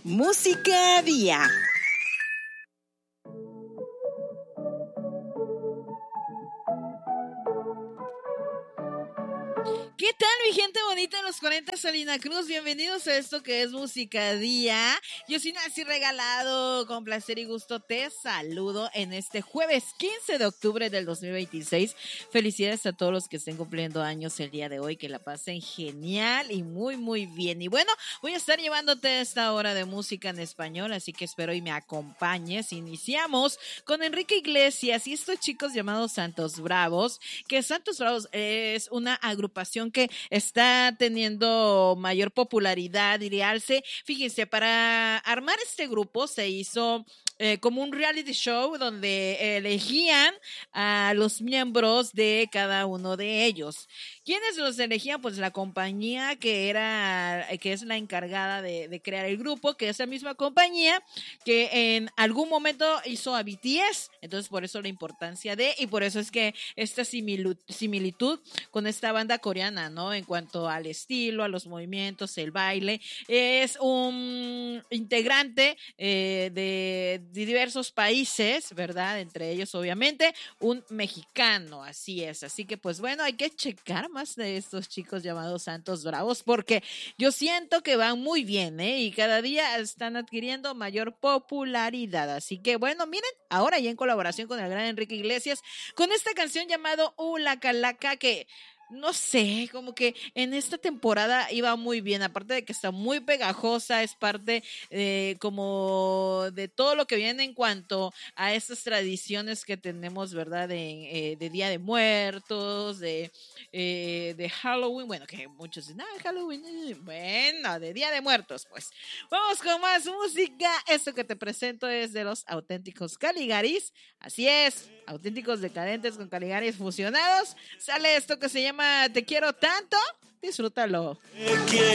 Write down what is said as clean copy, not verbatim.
Música Día. ¿Qué tal, mi gente bonita de los 40 Salina Cruz? Bienvenidos a esto que es Música Día. Yo soy Nancy Regalado, con placer y gusto te saludo en este jueves 15 de octubre del 2026. Felicidades a todos los que estén cumpliendo años el día de hoy, que la pasen genial y muy, muy bien. Y bueno, voy a estar llevándote esta hora de música en español, así que espero y me acompañes. Iniciamos con Enrique Iglesias y estos chicos llamados Santos Bravos, que Santos Bravos es una agrupación que está teniendo mayor popularidad y realce. Fíjense, para armar este grupo se hizo como un reality show donde elegían a los miembros de cada uno de ellos. ¿Quiénes los elegían? Pues la compañía que es la encargada de crear el grupo, que es la misma compañía que en algún momento hizo a BTS. Entonces, por eso la importancia y por eso es que esta similitud con esta banda coreana, ¿no? En cuanto al estilo, a los movimientos, el baile, es un integrante de diversos países, ¿verdad? Entre ellos, obviamente, un mexicano, así es. Así que, pues bueno, hay que checar más de estos chicos llamados Santos Bravos, porque yo siento que van muy bien, y cada día están adquiriendo mayor popularidad. Así que, bueno, miren, ahora ya en colaboración con el gran Enrique Iglesias, con esta canción llamado Ula Calaca, que no sé, como que en esta temporada iba muy bien, aparte de que está muy pegajosa, es parte como de todo lo que viene en cuanto a estas tradiciones que tenemos, ¿verdad? De Día de Muertos, de Halloween, bueno, que muchos dicen, Halloween, bueno, de Día de Muertos, pues. Vamos con más música. Esto que te presento es de los Auténticos Caligaris, así es, Auténticos Decadentes con Caligaris fusionados. Sale esto que se llama Te Quiero Tanto, disfrútalo.